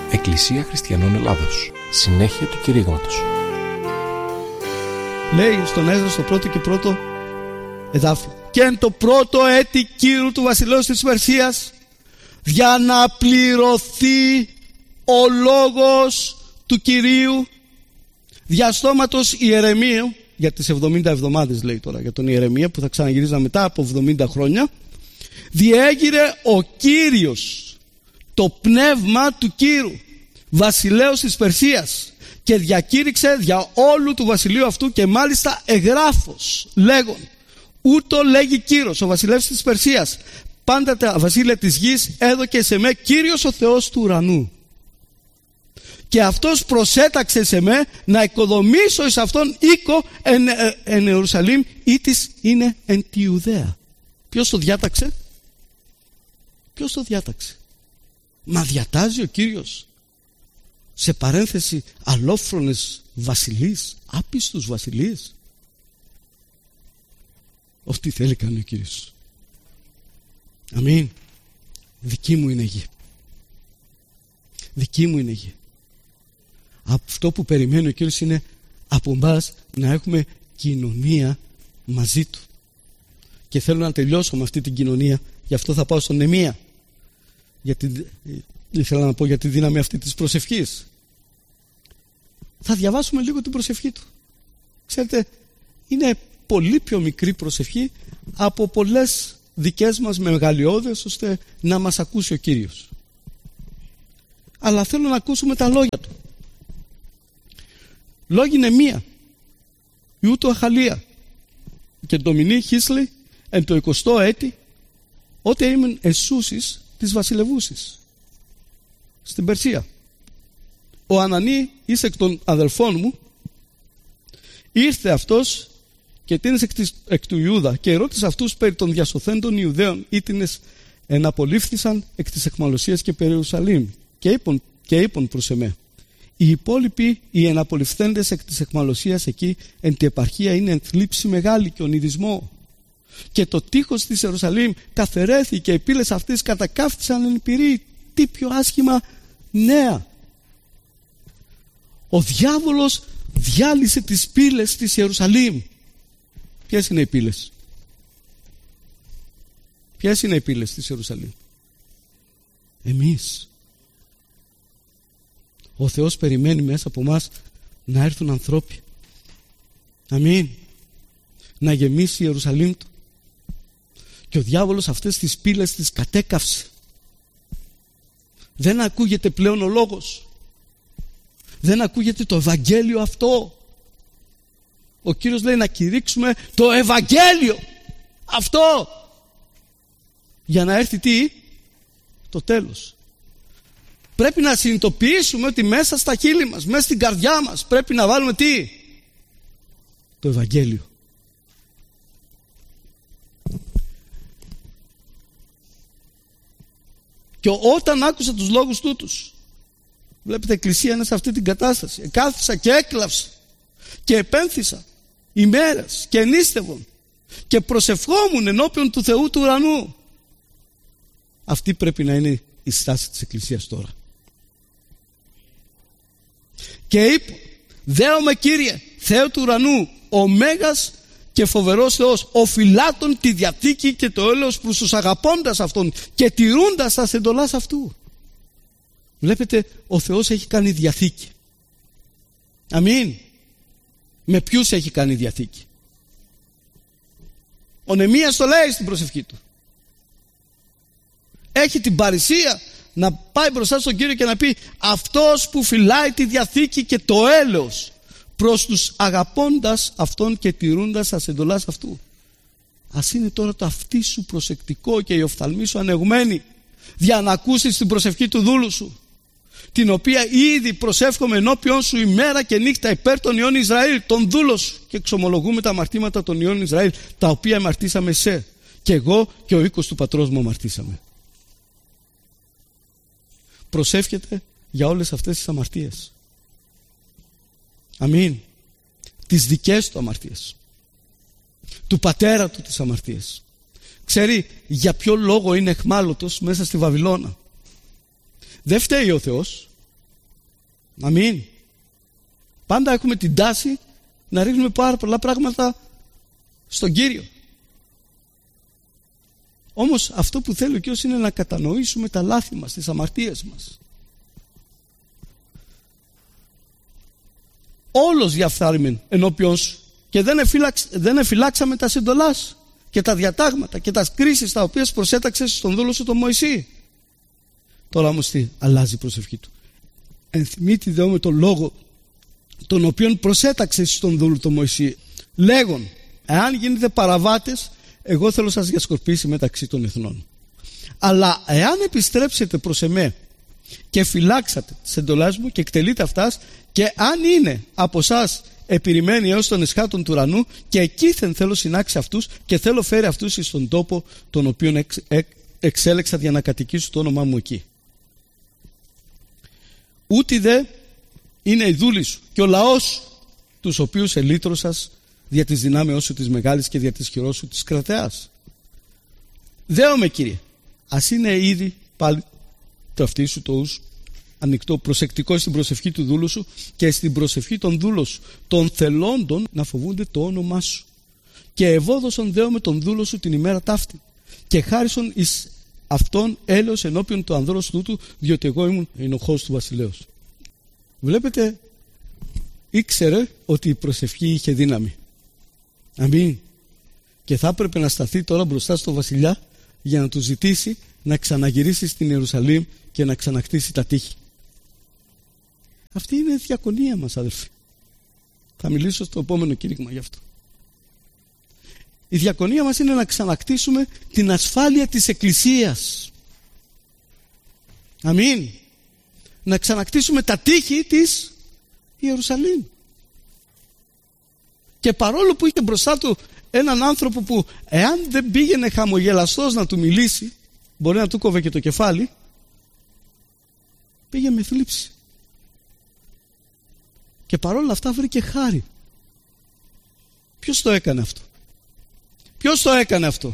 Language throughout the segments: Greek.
Εκκλησία Χριστιανών Ελλάδος. Συνέχεια του κηρύγματος. Λέει στον Έσδρα στο πρώτο και πρώτο εδάφιο: «Και εν το πρώτο έτη Κύρου του βασιλέως της Περσίας, για να πληρωθεί ο λόγος του Κυρίου δια στόματος Ιερεμίου», για τις 70 εβδομάδες λέει τώρα για τον Ιερεμία που θα ξαναγυρίζα μετά από 70 χρόνια, «διέγειρε ο Κύριος το πνεύμα του Κύρου βασιλέως της Περσίας και διακήρυξε δια όλου του βασιλείου αυτού, και μάλιστα εγγράφος λέγον, ούτω λέγει Κύρος ο βασιλεύς της Περσίας, πάντα τα βασίλεια της γης έδωκε σε με Κύριος ο Θεός του ουρανού. Και αυτός προσέταξε σε με να οικοδομήσω εις αυτόν οίκο εν Ιερουσαλήμ, ή της είναι εν τη Ιουδαία». Ποιος το διάταξε? Ποιος το διάταξε? Μα διατάζει ο Κύριος σε παρένθεση αλλόφρονες βασιλείς, άπιστους βασιλείς. Ό,τι θέλει κάνει ο Κύριος. Αμήν. Δική μου είναι η γη. Δική μου είναι η γη. Αυτό που περιμένει ο Κύριος είναι από εμάς να έχουμε κοινωνία μαζί Του. Και θέλω να τελειώσω με αυτή την κοινωνία. Γι' αυτό θα πάω στον Νεεμία. Ήθελα να πω για τη δύναμη αυτή της προσευχής. Θα διαβάσουμε λίγο την προσευχή του. Ξέρετε, είναι πολύ πιο μικρή προσευχή από πολλές δικές μας μεγαλειώδες, ώστε να μας ακούσει ο Κύριος. Αλλά θέλω να ακούσουμε τα λόγια του. Λόγοι Νεεμία, Ιού του Αχαλία και Ντομινή Χίσλη εν το 20ο έτη, ότε ήμουν εσούσης της βασιλευούσης στην Περσία. Ο Ανανή εις εκ των αδελφών μου, ήρθε αυτός και τίνες εκ του Ιούδα, και ερώτησε αυτούς περί των διασωθέντων Ιουδαίων, ήτινες εναπολύφθησαν εκ της εχμαλωσίας και περί Ιερουσαλήμ, και είπον προς εμέ, οι υπόλοιποι οι εναπολυφθέντες εκ της εχμαλωσίας εκεί εν τη επαρχία είναι εν θλίψη μεγάλη και ονειδισμό, και το τείχος της Ιερουσαλήμ καθαιρέθη και οι πύλες αυτής κατακάφθησαν εν πυρή. Τι πιο άσχημα νέα! Ο διάβολος διάλυσε τις πύλες της Ιερουσαλήμ. Ποιες είναι οι πύλες? Ποιες είναι οι πύλες της Ιερουσαλήμ? Εμείς. Ο Θεός περιμένει μέσα από μας να έρθουν ανθρώποι. Αμήν. Να γεμίσει η Ιερουσαλήμ του. Και ο διάβολος αυτές τις πύλες τις κατέκαυσε. Δεν ακούγεται πλέον ο λόγος. Δεν ακούγεται το Ευαγγέλιο αυτό. Ο Κύριος λέει να κηρύξουμε το Ευαγγέλιο αυτό, για να έρθει τι? Το τέλος. Πρέπει να συνειδητοποιήσουμε ότι μέσα στα χείλη μας, μέσα στην καρδιά μας, πρέπει να βάλουμε τι? Το Ευαγγέλιο. Και όταν άκουσα τους λόγους τούτους, βλέπετε, η Εκκλησία είναι σε αυτή την κατάσταση. Κάθισα και έκλαυσα και επένθησα ημέρες και ενίστευον και προσευχόμουν ενώπιον του Θεού του ουρανού. Αυτή πρέπει να είναι η στάση της Εκκλησίας τώρα. Και είπε, δέομαι Κύριε, Θεέ του ουρανού, ο Μέγας και φοβερός Θεός, ο φυλάτων τη διαθήκη και το έλεος προς τους αγαπώντας αυτόν και τηρούντας τα εντολάς αυτού. Βλέπετε, ο Θεός έχει κάνει διαθήκη. Αμήν. Με ποιους έχει κάνει διαθήκη? Ο Νεεμίας το λέει στην προσευχή του. Έχει την παρησία να πάει μπροστά στον Κύριο και να πει, αυτός που φυλάει τη διαθήκη και το έλεος προς τους αγαπώντας αυτόν και τηρούντας τα εντολάς αυτού. Ας είναι τώρα το αυτί σου προσεκτικό και η οφθαλμή σου ανοιγμένη, για να ακούσεις την προσευχή του δούλου σου, την οποία ήδη προσεύχομαι ενώπιον σου ημέρα και νύχτα υπέρ των ιών Ισραήλ, τον δούλο σου, και εξομολογούμε τα αμαρτήματα των ιών Ισραήλ, τα οποία αμαρτήσαμε σε, και εγώ και ο οίκος του πατρός μου αμαρτήσαμε. Προσεύχεται για όλες αυτές τις αμαρτίες. Αμήν. Τις δικές του αμαρτίες, του πατέρα του τις αμαρτίες. Ξέρει για ποιο λόγο είναι εχμάλωτος μέσα στη Βαβυλώνα. Δεν φταίει ο Θεός. Αμήν. Πάντα έχουμε την τάση να ρίχνουμε πάρα πολλά πράγματα στον Κύριο. Όμως αυτό που θέλει ο Κύριος είναι να κατανοήσουμε τα λάθη μας, τις αμαρτίες μας. Όλος διαφθάρμην ενώπιον σου και δεν εφυλάξαμε τα συντολάς και τα διατάγματα και τα κρίσεις τα οποίες προσέταξες στον δούλο σου τον Μωυσή. Τώρα όμως τι, αλλάζει η προσευχή του. Ενθυμίτη δε με τον λόγο τον οποίον προσέταξες στον δούλο τον Μωυσή, λέγον, εάν γίνετε παραβάτες, εγώ θέλω σας διασκορπίσει μεταξύ των εθνών. Αλλά εάν επιστρέψετε προς εμέ και φυλάξατε τις εντολές μου και εκτελείτε αυτάς, και αν είναι από εσάς επιρρημένοι έως των εσχάτων του ουρανού, και εκείθεν θέλω συνάξει αυτούς και θέλω φέρει αυτούς εις τον τόπο τον οποίον εξέλεξα για να κατοικήσω το όνομά μου εκεί. Ούτι δε είναι οι δούλοι σου και ο λαός σου, τους οποίους ελύτρωσας δια της δυνάμεώς σου της μεγάλης και δια της χειρός σου της κρατεάς. Δέομαι, Κύριε, ας είναι ήδη πάλι το αυτί σου το ους ανοιχτό, προσεκτικό στην προσευχή του δούλου σου και στην προσευχή των δούλων σου, των θελόντων να φοβούνται το όνομά σου. Και ευόδωσον δέομαι τον δούλο σου την ημέρα ταύτη και χάρισον εις αυτόν έλεος ενώπιον του ανδρός τούτου, διότι εγώ ήμουν ενοχός του βασιλέως. Βλέπετε, ήξερε ότι η προσευχή είχε δύναμη. Αμήν. Και θα έπρεπε να σταθεί τώρα μπροστά στο βασιλιά για να του ζητήσει να ξαναγυρίσει στην Ιερουσαλήμ και να ξανακτήσει τα τείχη. Αυτή είναι η διακονία μας, αδελφοί. Θα μιλήσω στο επόμενο κήρυγμα γι' αυτό. Η διακονία μας είναι να ξανακτήσουμε την ασφάλεια της Εκκλησίας. Αμήν. Να ξανακτήσουμε τα τείχη της Ιερουσαλήμ. Και παρόλο που είχε μπροστά του έναν άνθρωπο που εάν δεν πήγαινε χαμογελαστός να του μιλήσει, μπορεί να του κόβε και το κεφάλι, πήγε με θλίψη. Και παρόλα αυτά βρήκε χάρη. Ποιος το έκανε αυτό? Ποιος το έκανε αυτό?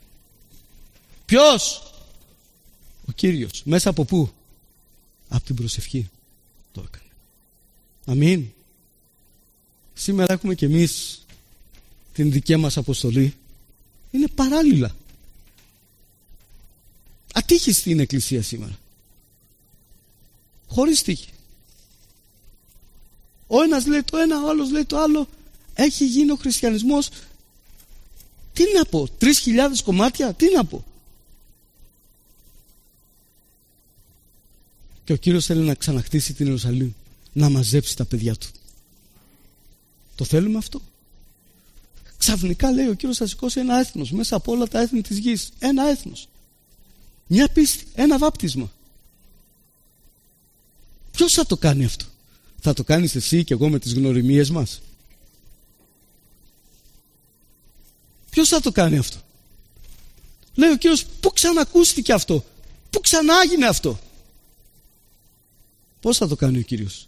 Ποιος? Ο Κύριος. Μέσα από πού? Από την προσευχή το έκανε. Αμήν. Σήμερα έχουμε και εμείς την δική μας αποστολή. Είναι παράλληλα. Ατύχιστη είναι η Εκκλησία σήμερα. Χωρίς τύχη. Ο ένας λέει το ένα, ο άλλος λέει το άλλο. Έχει γίνει ο χριστιανισμός, τι να πω, 3.000 κομμάτια, τι να πω. Και ο Κύριος θέλει να ξαναχτίσει την Ιερουσαλήμ, να μαζέψει τα παιδιά του. Το θέλουμε αυτό? Ξαφνικά λέει ο Κύριος θα σηκώσει ένα έθνος μέσα από όλα τα έθνη της γης. Ένα έθνος. Μια πίστη, ένα βάπτισμα. Ποιος θα το κάνει αυτό? Θα το κάνεις εσύ και εγώ με τις γνωριμίες μας? Ποιος θα το κάνει αυτό? Λέει ο Κύριος, πού ξανακούστηκε αυτό? Πού ξανάγινε αυτό? Πώς θα το κάνει ο Κύριος?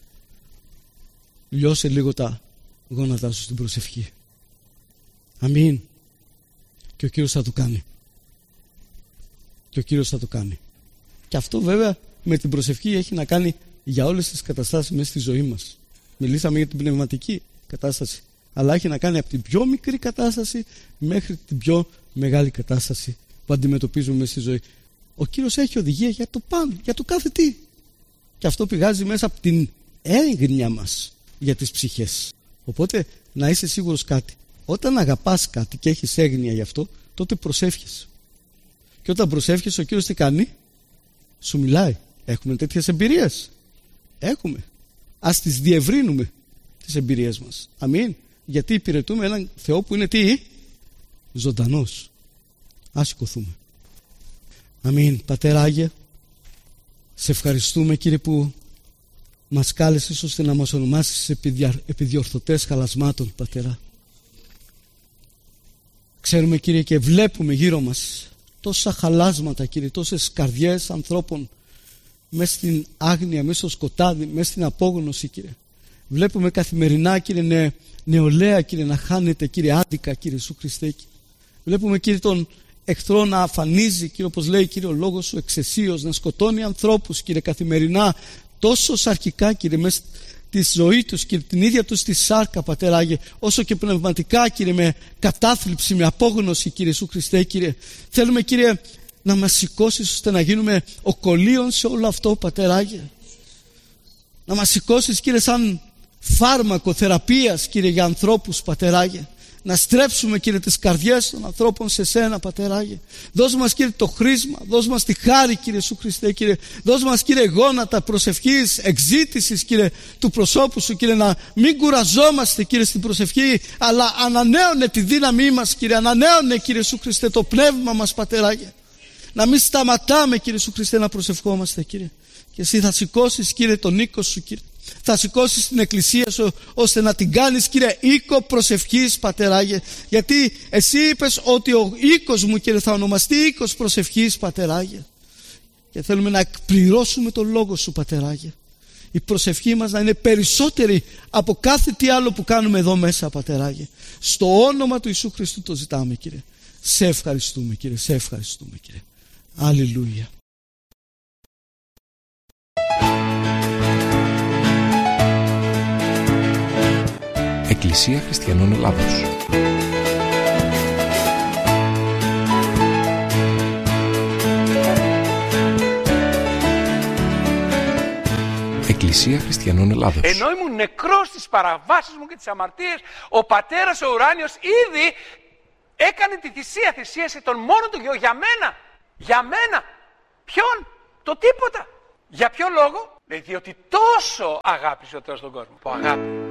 Λιώσε λίγο τα γόνατά σου στην προσευχή. Αμήν. Και ο Κύριος θα το κάνει. Και ο Κύριος θα το κάνει. Και αυτό βέβαια με την προσευχή έχει να κάνει για όλες τις καταστάσεις μέσα στη ζωή μας. Μιλήσαμε για την πνευματική κατάσταση, αλλά έχει να κάνει από την πιο μικρή κατάσταση μέχρι την πιο μεγάλη κατάσταση που αντιμετωπίζουμε μέσα στη ζωή. Ο Κύριος έχει οδηγία για το πάνω, για το κάθε τι. Και αυτό πηγάζει μέσα από την έγνοια μας για τις ψυχές. Οπότε να είσαι σίγουρος κάτι. Όταν αγαπάς κάτι και έχεις έγνοια γι' αυτό, τότε προσεύχεσαι. Και όταν προσεύχεσαι, ο Κύριος τι κάνει? Σου μιλάει. Έχουμε τέτοιες εμπειρίες? Έχουμε. Ας τις διευρύνουμε τις εμπειρίες μας. Αμήν. Γιατί υπηρετούμε έναν Θεό που είναι τι? Ζωντανός. Ας σηκωθούμε. Αμήν. Πατέρα Άγιε, σε ευχαριστούμε Κύριε που μας κάλεσες ώστε να μας ονομάσεις επιδιορθωτές χαλασμάτων, Πατέρα. Ξέρουμε Κύριε και βλέπουμε γύρω μας τόσα χαλάσματα Κύριε, τόσες καρδιές ανθρώπων μέσα στην άγνοια, μέσα στο σκοτάδι, μέσα στην απόγνωση Κύριε. Βλέπουμε καθημερινά Κύριε νεολαία Κύριε να χάνεται Κύριε άδικα Κύριε Ιησού Χριστέ. Βλέπουμε Κύριε τον εχθρό να αφανίζει Κύριε, όπως λέει Κύριε ο λόγος σου εξαισίως, να σκοτώνει ανθρώπους Κύριε καθημερινά. τόσο σαρκικά, Κύριε, μέσα τη ζωή τους, Κύριε, την ίδια τους τη σάρκα, Πατέρα Άγιε, όσο και πνευματικά, Κύριε, με κατάθλιψη, με απόγνωση, Κύριε Ιησού Χριστέ, Κύριε. Θέλουμε, Κύριε, να μας σηκώσεις ώστε να γίνουμε οκολίων σε όλο αυτό, Πατέρα Άγιε. Να μας σηκώσεις, Κύριε, σαν φάρμακο θεραπείας, Κύριε, για ανθρώπους, Πατέρα Άγιε. Να στρέψουμε, Κύριε, τις καρδιές των ανθρώπων σε Σένα, Πατέρα Άγιε. Δώσ' μας, Κύριε, το χρήσμα, δώσ' μας τη χάρη, Κύριε Ιησού Χριστέ, Κύριε. Δώσ' μας, Κύριε, γόνατα προσευχής, εξζήτησης, Κύριε, του προσώπου Σου, Κύριε, να μην κουραζόμαστε, Κύριε, στην προσευχή, αλλά ανανέωνε τη δύναμή μας, Κύριε, ανανέωνε, Κύριε Ιησού Χριστέ, το πνεύμα μας, Πατέρα Άγιε. Να μην σταματάμε, Κύριε Ιησού Χριστέ, να προσευχόμαστε, Κύριε. Και Εσύ θα σηκώσεις, Κύριε, τον οίκο Σου, Κύριε. Θα σηκώσεις την εκκλησία Σου ώστε να την κάνεις, Κύριε, οίκο προσευχής, Πατέρα Άγιε. Γιατί Εσύ είπες ότι ο οίκος μου, Κύριε, θα ονομαστεί οίκος προσευχής, Πατέρα Άγιε. Και θέλουμε να εκπληρώσουμε τον λόγο Σου, Πατέρα Άγιε. Η προσευχή μας να είναι περισσότερη από κάθε τι άλλο που κάνουμε εδώ μέσα, Πατέρα Άγιε. Στο όνομα του Ιησού Χριστού το ζητάμε, Κύριε. Σε ευχαριστούμε, Κύριε, σε ευχαριστούμε, Κύριε. Αλληλούια. Εκκλησία Χριστιανών Ελλάδος. Εκκλησία Χριστιανών Ελλάδος. Ενώ ήμουν νεκρός στις παραβάσεις μου και τις αμαρτίες, ο Πατέρας ο ουράνιος ήδη έκανε τη θυσία, θυσίασε τον μόνο του Γιο για μένα. Για μένα. Ποιον? Το τίποτα. Για ποιο λόγο? Διότι τόσο αγάπησε ο Θεός τον κόσμο. Που αγάπη.